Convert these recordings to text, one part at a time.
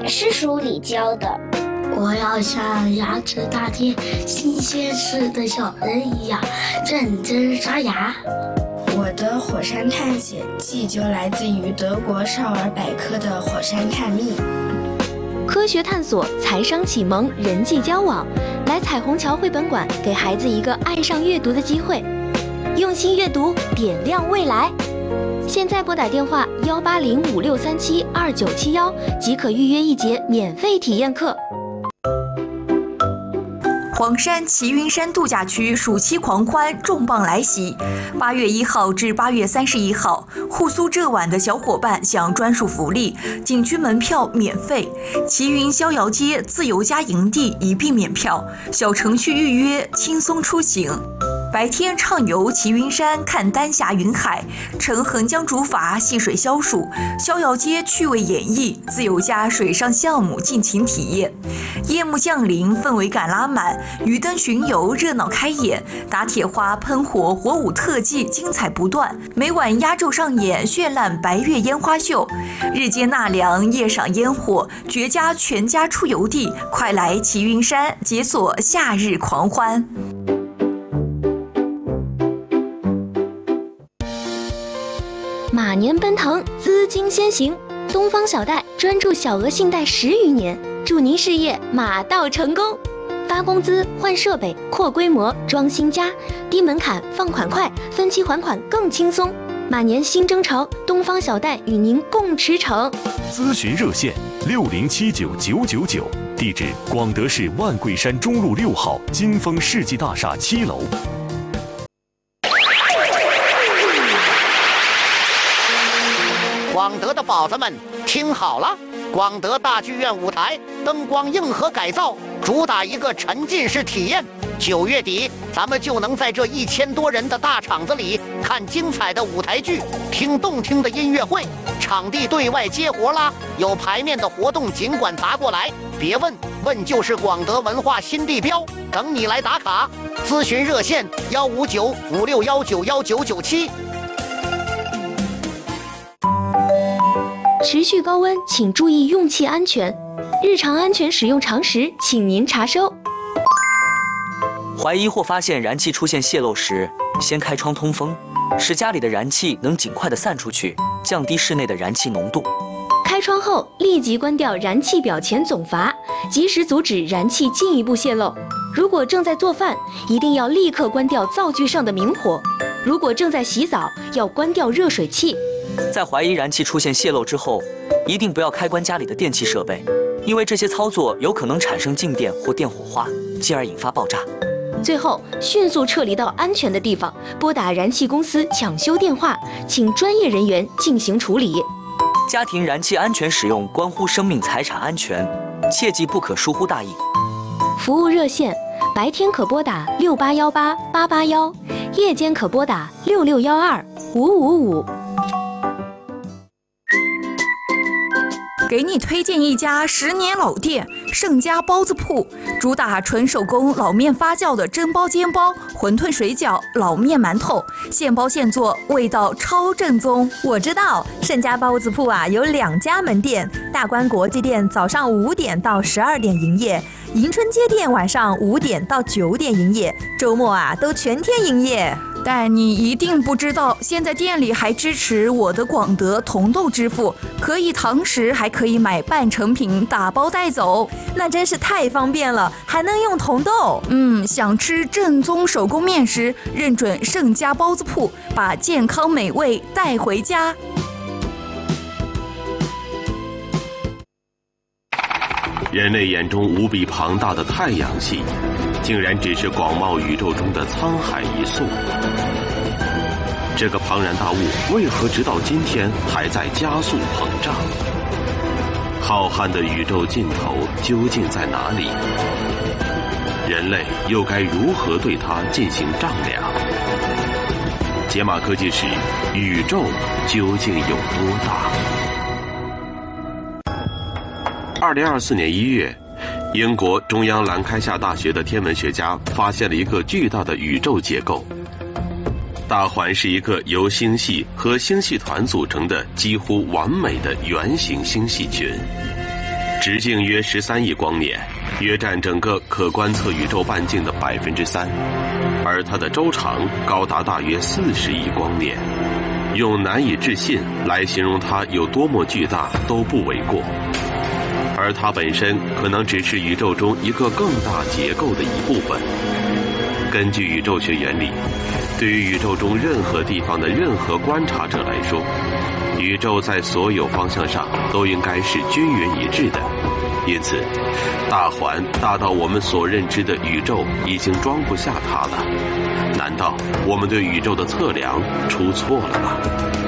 是书里教的。 我要像牙齿大贴新鲜事的小人一样认真刷牙。 我的火山探险记就来自于德国少儿百科的火山探秘。 科学探索、财商启蒙、人际交往，来彩虹桥绘本馆给孩子一个爱上阅读的机会。用心阅读，点亮未来。现在拨打电话18056372971即可预约一节免费体验课。 黄山齐云山度假区暑期狂欢重磅来袭，8月1号至8月31号，护苏这晚的小伙伴享专属福利，景区门票免费，齐云逍遥街自由家营地一并免票，小程序预约，轻松出行。白天畅游齐云山，看丹霞云海，乘横江竹筏戏水消暑，逍遥街趣味演绎，自由家水上项目尽情体验。夜幕降临，氛围感拉满，鱼灯巡游热闹开演，打铁花喷火火舞特技精彩不断，每晚压轴上演绚烂白月烟花秀。日间纳凉，夜赏烟火，绝佳全家出游地，快来齐云山解锁夏日狂欢。 马年奔腾，资金先行。东方小贷专注小额信贷10余年，祝您事业马到成功。发工资、换设备、扩规模、装新家，低门槛，放款快，分期还款更轻松。马年新征程，东方小贷与您共驰骋。 咨询热线60799999，地址广德市万桂山中路6号金丰世纪大厦7楼。 广德的宝子们听好了，广德大剧院舞台灯光硬核改造，主打一个沉浸式体验。9月底，咱们就能在这1000多人的大场子里看精彩的舞台剧，听动听的音乐会，场地对外接活啦！有排面的活动尽管砸过来，别问，问就是广德文化新地标，等你来打卡。咨询热线15956191997。 持续高温，请注意用气安全。日常安全使用常识，请您查收。 怀疑或发现燃气出现泄漏时，先开窗通风，使家里的燃气能尽快地散出去，降低室内的燃气浓度。 开窗后立即关掉燃气表前总阀，及时阻止燃气进一步泄漏。如果正在做饭，一定要立刻关掉灶具上的明火。如果正在洗澡，要关掉热水器。 在怀疑燃气出现泄漏之后，一定不要开关家里的电气设备，因为这些操作有可能产生静电或电火花，进而引发爆炸。 最后，迅速撤离到安全的地方，拨打燃气公司抢修电话，请专业人员进行处理。 家庭燃气安全使用关乎生命财产安全，切记不可疏忽大意。 服务热线：白天可拨打68188881，夜间可拨打66125555。 给你推荐一家10年老店盛家包子铺，主打纯手工老面发酵的蒸包、煎包、馄饨、水饺、老面、馒头，现包现做，味道超正宗。 我知道盛家包子铺有2家门店，大观国际店早上5点到12点营业，迎春街店晚上5点到9点营业，周末都全天营业。 但你一定不知道，现在店里还支持我的广德同豆支付，可以堂食，还可以买半成品打包带走， 那真是太方便了，还能用同豆。 想吃正宗手工面食，认准盛家包子铺，把健康美味带回家。 人类眼中无比庞大的太阳系，竟然只是广袤宇宙中的沧海一粟。这个庞然大物为何直到今天还在加速膨胀？浩瀚的宇宙尽头究竟在哪里？人类又该如何对它进行丈量？解码科技史，宇宙究竟有多大？2024年1月，英国中央兰开夏大学的天文学家发现了一个巨大的宇宙结构。大环是一个由星系和星系团组成的几乎完美的圆形星系群。 直径约13亿光年，约占整个可观测宇宙半径的3%，而它的周长高达大约40亿光年。用难以置信来形容它有多么巨大都不为过。而它本身可能只是宇宙中一个更大结构的一部分。根据宇宙学原理，对于宇宙中任何地方的任何观察者来说，宇宙在所有方向上都应该是均匀一致的。因此，大环大到我们所认知的宇宙已经装不下它了。难道我们对宇宙的测量出错了吗？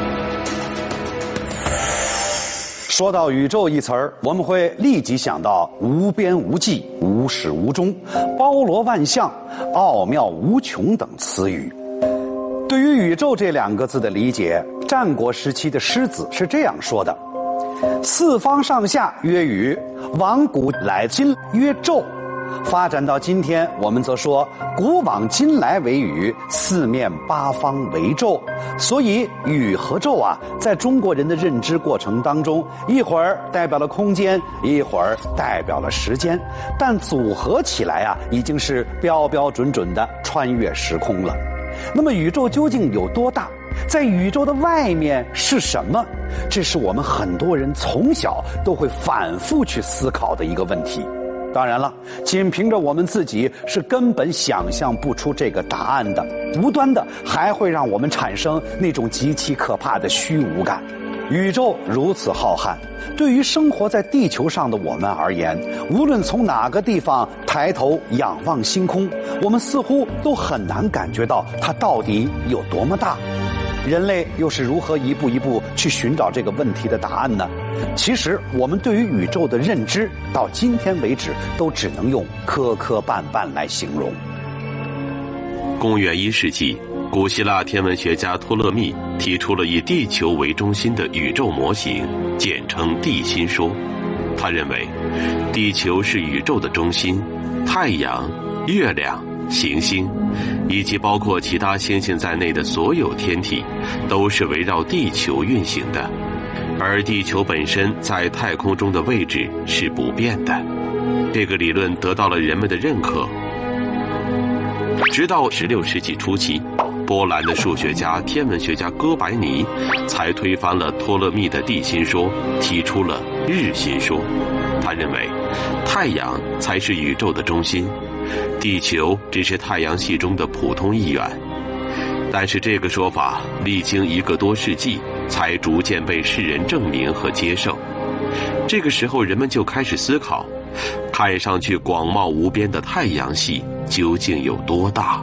说到宇宙一词儿，我们会立即想到无边无际、无始无终、包罗万象、奥妙无穷等词语。对于宇宙这2个字的理解，战国时期的狮子是这样说的：四方上下曰宇，往古来今曰宙。发展到今天，我们则说古往今来为宇，四面八方为宙。所以宇和宙啊，在中国人的认知过程当中，一会儿代表了空间，一会儿代表了时间，但组合起来啊，已经是标标准准的穿越时空了。那么宇宙究竟有多大？在宇宙的外面是什么？这是我们很多人从小都会反复去思考的一个问题。当然了，仅凭着我们自己是根本想象不出这个答案的，无端的还会让我们产生那种极其可怕的虚无感。宇宙如此浩瀚，对于生活在地球上的我们而言，无论从哪个地方抬头仰望星空，我们似乎都很难感觉到它到底有多么大。人类又是如何一步一步去寻找这个问题的答案呢？其实我们对于宇宙的认知到今天为止都只能用磕磕绊绊来形容。 公元1世纪，古希腊天文学家托勒密提出了以地球为中心的宇宙模型，简称地心说。他认为地球是宇宙的中心，太阳、月亮、行星以及包括其他星星在内的所有天体都是围绕地球运行的，而地球本身在太空中的位置是不变的。这个理论得到了人们的认可。直到16世纪初期，波兰的数学家、天文学家哥白尼才推翻了托勒密的地心说，提出了日心说。他认为太阳才是宇宙的中心，地球只是太阳系中的普通一员。但是这个说法历经1个多世纪才逐渐被世人证明和接受。这个时候人们就开始思考，看上去广袤无边的太阳系究竟有多大。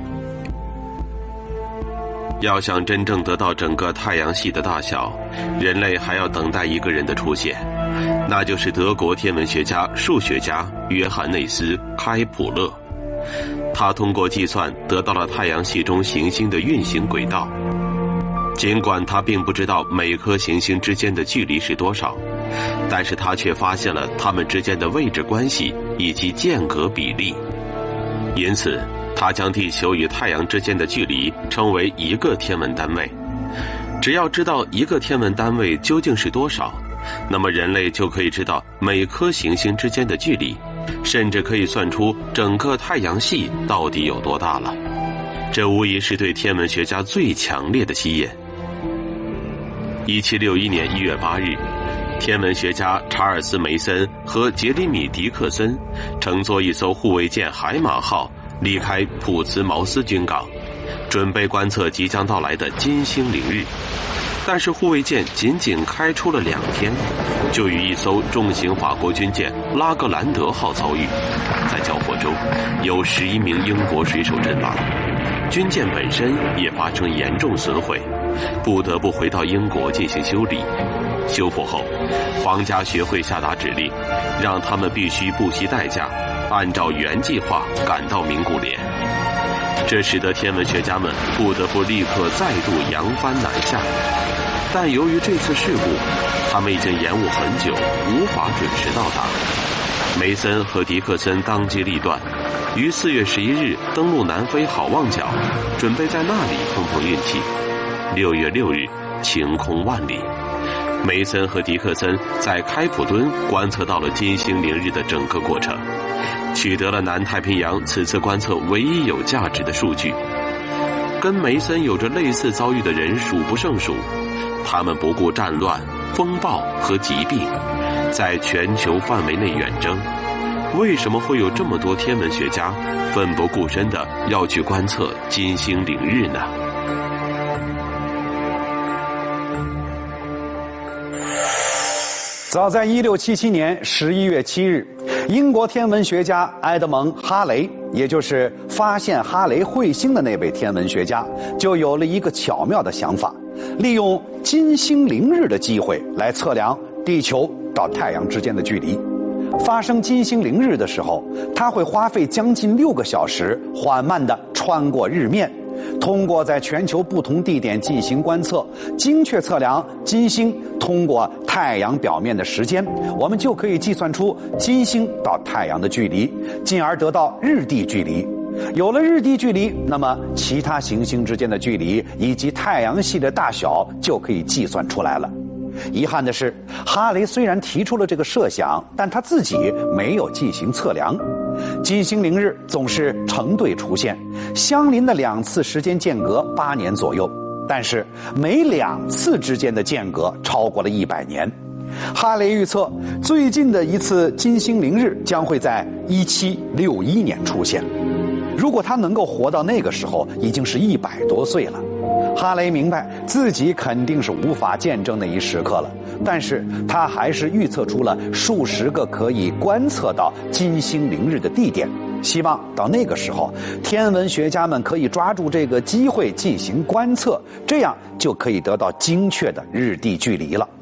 要想真正得到整个太阳系的大小，人类还要等待一个人的出现，那就是德国天文学家、数学家约翰内斯·开普勒。他通过计算得到了太阳系中行星的运行轨道。尽管他并不知道每颗行星之间的距离是多少，但是他却发现了它们之间的位置关系以及间隔比例。因此他将地球与太阳之间的距离称为1个天文单位。只要知道1个天文单位究竟是多少，那么人类就可以知道每颗行星之间的距离，甚至可以算出整个太阳系到底有多大了。这无疑是对天文学家最强烈的吸引。1761年1月8日，天文学家查尔斯·梅森和杰里米·迪克森乘坐一艘护卫舰海马号离开普茨茅斯军港，准备观测即将到来的金星凌日。但是护卫舰仅仅开出了2天，就与一艘重型法国军舰拉格兰德号遭遇。在交火中，有11名英国水手阵亡，军舰本身也发生严重损毁，不得不回到英国进行修理。修复后，皇家学会下达指令，让他们必须不惜代价，按照原计划赶到明古联。这使得天文学家们不得不立刻再度扬帆南下。但由于这次事故，他们已经延误很久，无法准时到达。梅森和迪克森当机立断，于4月11日登陆南非好望角，准备在那里碰碰运气。6月6日，晴空万里。 梅森和迪克森在开普敦观测到了金星凌日的整个过程，取得了南太平洋此次观测唯一有价值的数据。跟梅森有着类似遭遇的人数不胜数，他们不顾战乱、风暴和疾病，在全球范围内远征。为什么会有这么多天文学家奋不顾身地要去观测金星凌日呢？ 早在1677年11月7日，英国天文学家埃德蒙·哈雷，也就是发现哈雷彗星的那位天文学家，就有了一个巧妙的想法，利用金星凌日的机会来测量地球到太阳之间的距离。发生金星凌日的时候，它会花费将近6个小时，缓慢地穿过日面。通过在全球不同地点进行观测，精确测量金星通过太阳表面的时间，我们就可以计算出金星到太阳的距离，进而得到日地距离。有了日地距离，那么其他行星之间的距离以及太阳系的大小就可以计算出来了。遗憾的是，哈雷虽然提出了这个设想，但他自己没有进行测量。金星凌日总是成对出现，相邻的2次时间间隔8年左右，但是每2次之间的间隔超过了100年。哈雷预测，最近的一次金星凌日将会在1761年出现。如果他能够活到那个时候，已经是100多岁了。哈雷明白自己肯定是无法见证那一时刻了，但是他还是预测出了数十个可以观测到金星凌日的地点，希望到那个时候，天文学家们可以抓住这个机会进行观测，这样就可以得到精确的日地距离了。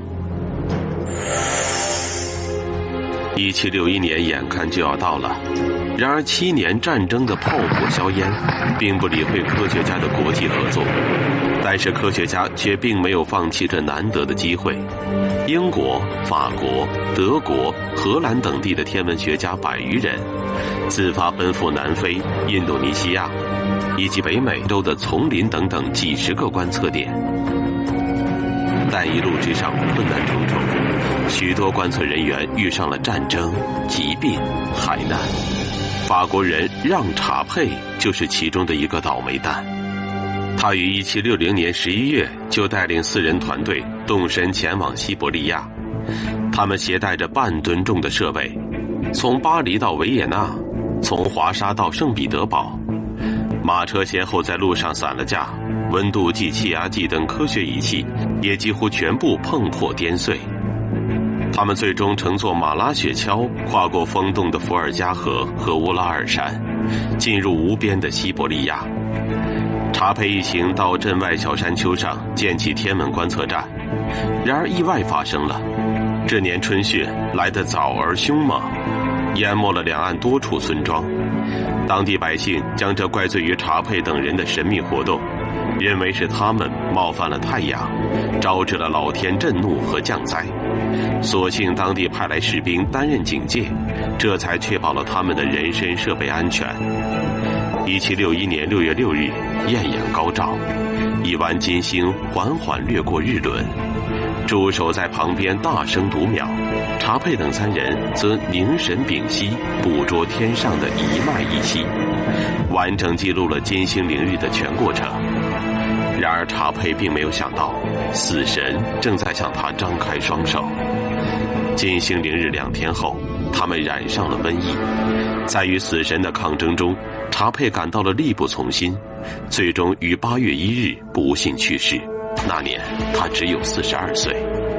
1761年眼看就要到了，然而7年战争的炮火硝烟并不理会科学家的国际合作，但是科学家却并没有放弃这难得的机会。英国、法国、德国、荷兰等地的天文学家100余人自发奔赴南非、印度尼西亚以及北美洲的丛林等等几十个观测点。但一路之上困难重重，许多观测人员遇上了战争、疾病、海难。法国人让·查佩就是其中的一个倒霉蛋。他于1760年11月就带领4人团队动身前往西伯利亚，他们携带着半吨重的设备，从巴黎到维也纳，从华沙到圣彼得堡。马车先后在路上散了架，温度计、气压计等科学仪器也几乎全部碰破颠碎。他们最终乘坐马拉雪橇跨过风冻的伏尔加河和乌拉尔山，进入无边的西伯利亚。查佩一行到镇外小山丘上建起天文观测站，然而意外发生了。这年春雪来得早而凶猛，淹没了两岸多处村庄。当地百姓将这怪罪于查佩等人的神秘活动，认为是他们冒犯了太阳，招致了老天震怒和降灾。所幸当地派来士兵担任警戒，这才确保了他们的人身设备安全。1761年6月6日，艳阳高照，一弯金星缓缓掠过日轮。驻守在旁边大声读秒，查佩等3人则凝神屏息，捕捉天上的一脉一气，完整记录了金星凌日的全过程。然而查佩并没有想到，死神正在向他张开双手。金星凌日2天后，他们染上了瘟疫。在与死神的抗争中，查佩感到了力不从心，最终于8月1日不幸去世。那年他只有42岁。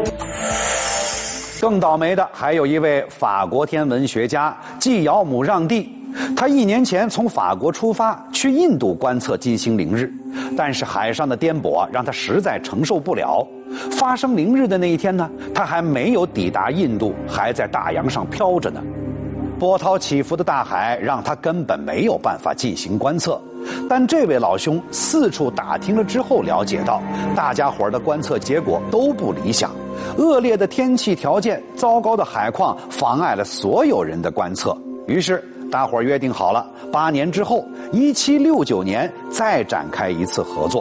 更倒霉的还有一位法国天文学家纪尧姆让蒂，他1年前从法国出发去印度观测金星凌日，但是海上的颠簸让他实在承受不了。发生凌日的那一天呢，他还没有抵达印度，还在大洋上飘着呢。波涛起伏的大海让他根本没有办法进行观测。但这位老兄四处打听了之后了解到，大家伙的观测结果都不理想，恶劣的天气条件、糟糕的海况妨碍了所有人的观测。于是大伙约定好了，8年之后，1769年再展开一次合作。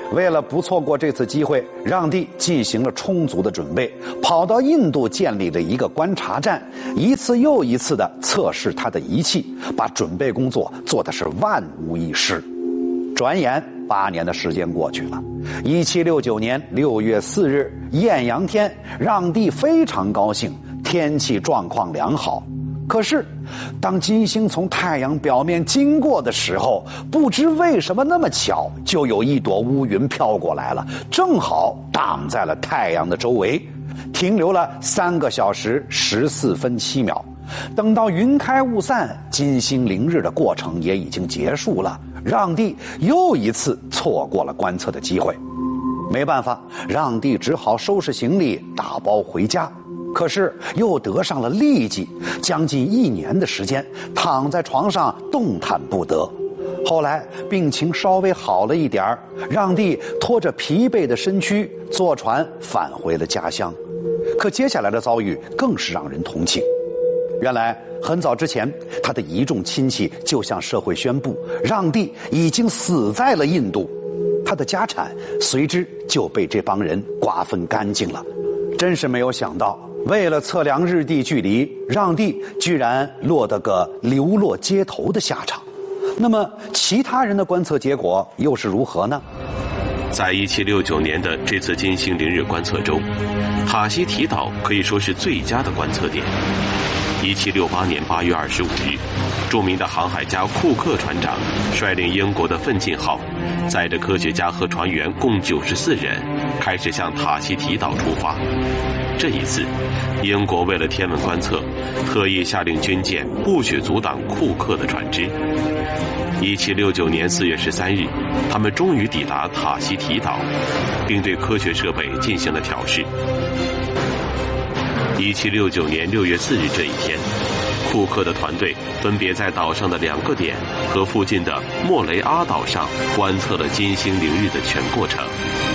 为了不错过这次机会，让帝进行了充足的准备，跑到印度建立了一个观察站，一次又一次地测试他的仪器，把准备工作做的是万无一失。转眼8年的时间过去了，1769年6月4日艳阳天，让帝非常高兴，天气状况良好。可是当金星从太阳表面经过的时候，不知为什么那么巧，就有一朵乌云飘过来了，正好挡在了太阳的周围，停留了3个小时14分7秒。等到云开雾散，金星凌日的过程也已经结束了，让帝又一次错过了观测的机会。没办法，让帝只好收拾行李打包回家。可是又得上了痢疾，将近1年的时间躺在床上动弹不得。后来病情稍微好了一点，让帝拖着疲惫的身躯坐船返回了家乡。可接下来的遭遇更是让人同情。原来很早之前，他的一众亲戚就向社会宣布，让帝已经死在了印度，他的家产随之就被这帮人瓜分干净了。真是没有想到，为了测量日地距离，让帝居然落得个流落街头的下场。那么其他人的观测结果又是如何呢？ 在1769年的这次金星凌日观测中，塔希提岛可以说是最佳的观测点。1768年8月25日，著名的航海家库克船长率领英国的奋进号，载着科学家和船员共94人，开始向塔希提岛出发。这一次，英国为了天文观测，特意下令军舰不许阻挡库克的船只。1769年4月13日，他们终于抵达塔希提岛，并对科学设备进行了调试。1769年6月4日这一天，库克的团队分别在岛上的2个点和附近的莫雷阿岛上观测了金星凌日的全过程。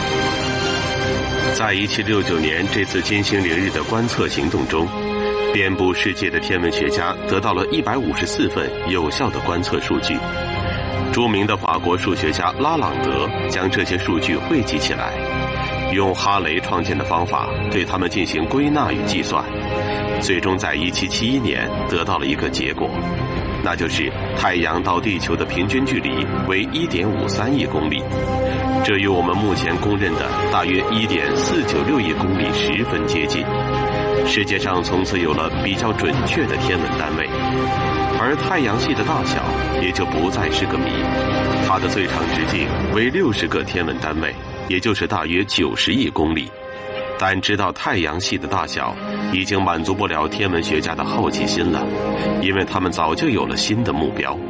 在1769年这次金星凌日的观测行动中，遍布世界的天文学家得到了154份有效的观测数据。著名的法国数学家拉朗德将这些数据汇集起来，用哈雷创建的方法对它们进行归纳与计算，最终在1771年得到了一个结果，那就是太阳到地球的平均距离为1.53亿公里，这与我们目前公认的大约1.496亿公里十分接近。世界上从此有了比较准确的天文单位，而太阳系的大小也就不再是个谜，它的最长直径为60个天文单位，也就是大约90亿公里。但知道太阳系的大小已经满足不了天文学家的好奇心了，因为他们早就有了新的目标。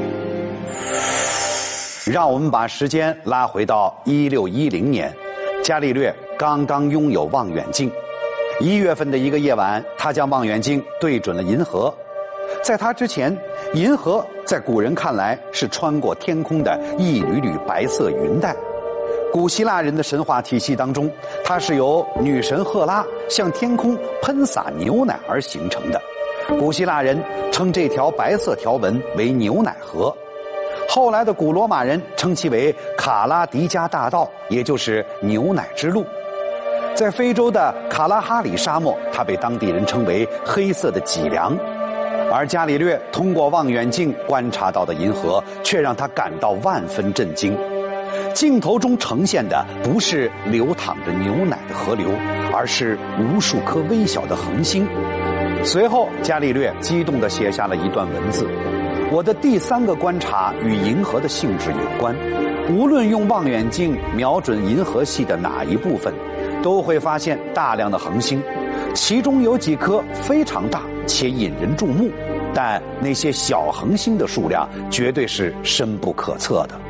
让我们把时间拉回到1610年，伽利略刚刚拥有望远镜。1月份的一个夜晚，他将望远镜对准了银河。在他之前，银河在古人看来是穿过天空的一缕缕白色云带。古希腊人的神话体系当中，它是由女神赫拉向天空喷洒牛奶而形成的。古希腊人称这条白色条纹为牛奶河。后来的古罗马人称其为卡拉迪加大道，也就是牛奶之路。在非洲的卡拉哈里沙漠，它被当地人称为黑色的脊梁。而伽利略通过望远镜观察到的银河，却让他感到万分震惊。镜头中呈现的不是流淌着牛奶的河流，而是无数颗微小的恒星。随后，伽利略激动地写下了一段文字：我的第3个观察与银河的性质有关，无论用望远镜瞄准银河系的哪一部分，都会发现大量的恒星，其中有几颗非常大且引人注目，但那些小恒星的数量绝对是深不可测的。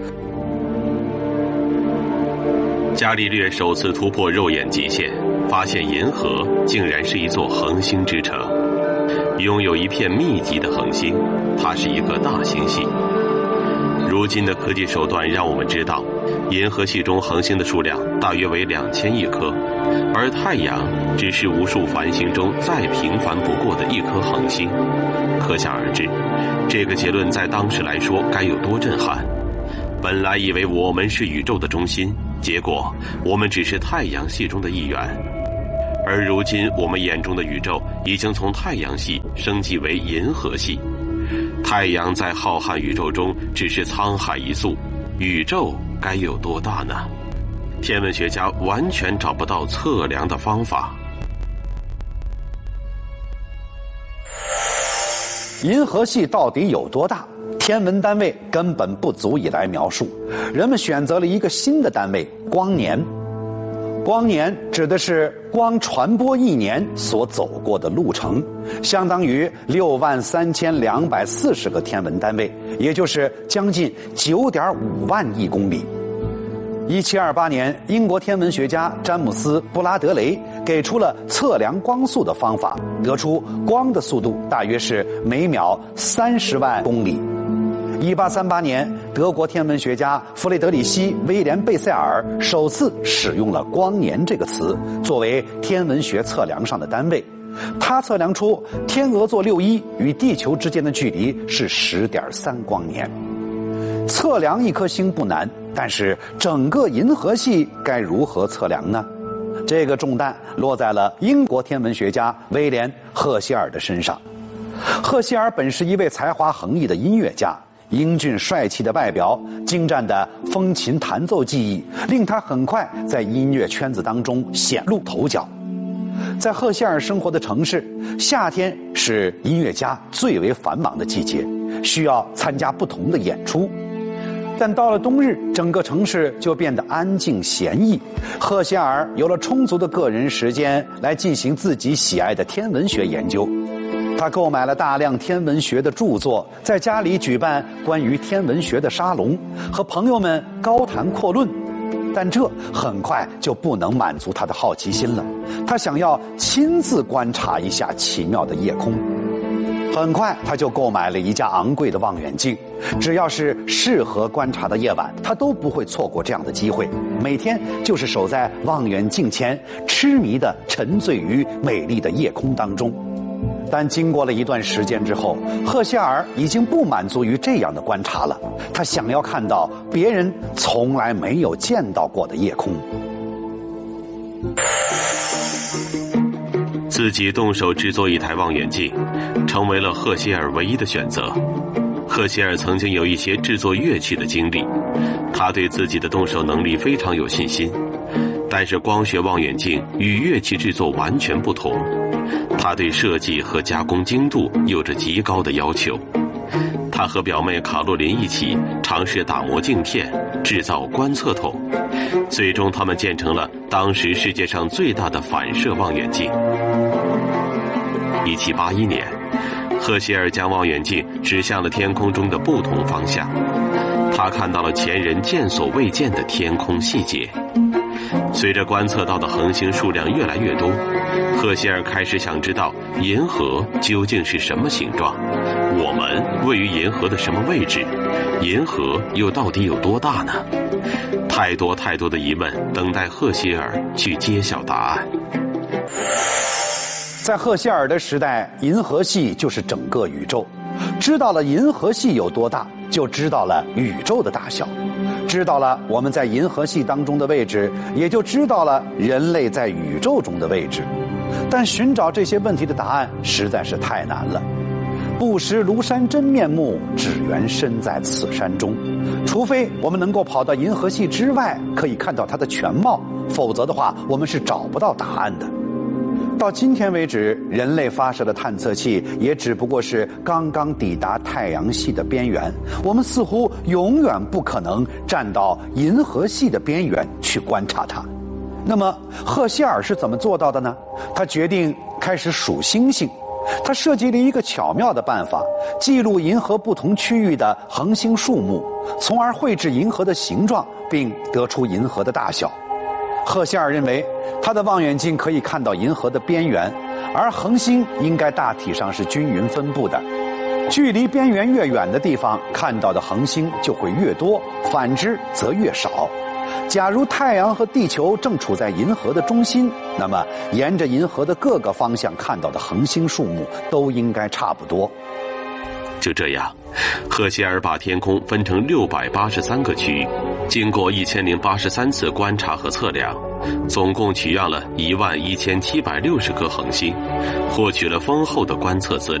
伽利略首次突破肉眼极限，发现银河竟然是一座恒星之城，拥有一片密集的恒星，它是一个大星系。如今的科技手段让我们知道，银河系中恒星的数量大约为2000亿颗，而太阳只是无数繁星中再平凡不过的一颗恒星。可想而知，这个结论在当时来说该有多震撼。 本来以为我们是宇宙的中心，结果我们只是太阳系中的一员。而如今我们眼中的宇宙已经从太阳系升级为银河系。太阳在浩瀚宇宙中只是沧海一粟，宇宙该有多大呢？天文学家完全找不到测量的方法。 银河系到底有多大？天文单位根本不足以来描述，人们选择了一个新的单位——光年。光年指的是光传播一年所走过的路程，相当于63240个天文单位，也就是将近9.5万亿公里。1728年，英国天文学家詹姆斯·布拉德雷给出了测量光速的方法，得出光的速度大约是每秒30万公里。1838年，德国天文学家弗雷德里希·威廉·贝塞尔首次使用了光年这个词作为天文学测量上的单位。他测量出天鹅座61与地球之间的距离是10.3光年。测量一颗星不难，但是整个银河系该如何测量呢？这个重担落在了英国天文学家威廉·赫歇尔的身上。赫歇尔本是一位才华横溢的音乐家，英俊帅气的外表，精湛的风琴弹奏技艺，令他很快在音乐圈子当中显露头角。在赫歇尔生活的城市，夏天是音乐家最为繁忙的季节，需要参加不同的演出。但到了冬日，整个城市就变得安静闲逸。赫歇尔有了充足的个人时间来进行自己喜爱的天文学研究。他购买了大量天文学的著作，在家里举办关于天文学的沙龙，和朋友们高谈阔论。但这很快就不能满足他的好奇心了，他想要亲自观察一下奇妙的夜空。很快他就购买了一架昂贵的望远镜，只要是适合观察的夜晚，他都不会错过这样的机会，每天就是守在望远镜前，痴迷地沉醉于美丽的夜空当中。但经过了一段时间之后，赫歇尔已经不满足于这样的观察了，他想要看到别人从来没有见到过的夜空。 自己动手制作一台望远镜，成为了赫歇尔唯一的选择。赫歇尔曾经有一些制作乐器的经历，他对自己的动手能力非常有信心。但是光学望远镜与乐器制作完全不同，他对设计和加工精度有着极高的要求。他和表妹卡洛琳一起尝试打磨镜片，制造观测筒，最终他们建成了当时世界上最大的反射望远镜。1781年，赫歇尔将望远镜指向了天空中的不同方向，他看到了前人见所未见的天空细节。随着观测到的恒星数量越来越多，赫歇尔开始想知道银河究竟是什么形状，我们位于银河的什么位置，银河又到底有多大呢？太多太多的疑问等待赫歇尔去揭晓答案。 在赫歇尔的时代，银河系就是整个宇宙。知道了银河系有多大，就知道了宇宙的大小。知道了我们在银河系当中的位置，也就知道了人类在宇宙中的位置。但寻找这些问题的答案实在是太难了。不识庐山真面目，只缘身在此山中。除非我们能够跑到银河系之外，可以看到它的全貌，否则的话，我们是找不到答案的。到今天为止，人类发射的探测器也只不过是刚刚抵达太阳系的边缘，我们似乎永远不可能站到银河系的边缘去观察它。那么赫歇尔是怎么做到的呢？他决定开始数星星。他设计了一个巧妙的办法，记录银河不同区域的恒星数目，从而绘制银河的形状，并得出银河的大小。赫歇尔认为，他的望远镜可以看到银河的边缘，而恒星应该大体上是均匀分布的。距离边缘越远的地方，看到的恒星就会越多，反之则越少。假如太阳和地球正处在银河的中心，那么沿着银河的各个方向看到的恒星数目都应该差不多。 就这样，赫歇尔把天空分成683个区域，经过1083次观察和测量，总共取样了11760颗恒星，获取了丰厚的观测资料。